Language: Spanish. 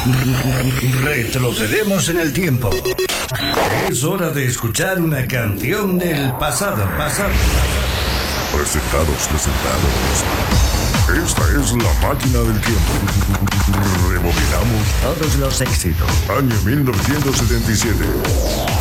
Retrocedemos en el tiempo. Es hora de escuchar una canción del pasado. Presentados. Esta es la máquina del tiempo. Rebobinamos. Todos los éxitos. Año 1977.